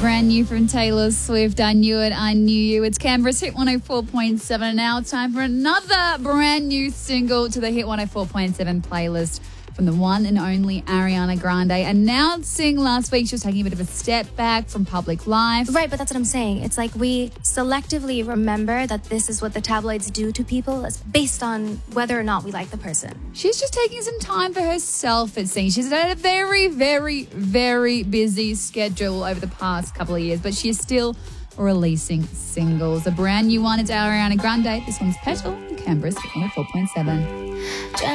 Brand new from Taylor Swift, I Knew It, I Knew You. It's Canberra's Hit 104.7, and now it's time for another brand new single to the Hit 104.7 playlist from the one and only Ariana Grande. Announcing last week she was taking a bit of a step back from public life. Right, but that's what I'm saying. It's like we selectively remember that this is what the tabloids do to people based on whether or not we like the person. She's just taking some time for herself, it seems. She's had a very, very, very busy schedule over the past couple of years, but she's still releasing singles. A brand new one is Ariana Grande. This one's Petal, Canberra's Hit 104.7.